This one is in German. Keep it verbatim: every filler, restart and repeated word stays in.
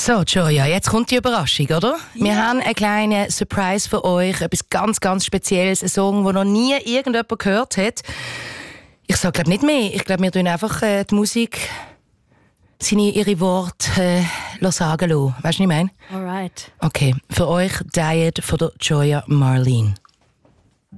So, Joya, jetzt kommt die Überraschung, oder? Ja. Wir haben einen kleinen Surprise für euch, etwas ganz, ganz Spezielles, ein Song, den noch nie irgendjemand gehört hat. Ich sage glaube nicht mehr, ich glaube, wir tun einfach äh, die Musik, seine, ihre Worte äh, sagen lassen. Weißt du, was ich meine? Alright. Okay, für euch Diet von der Joya Marlene.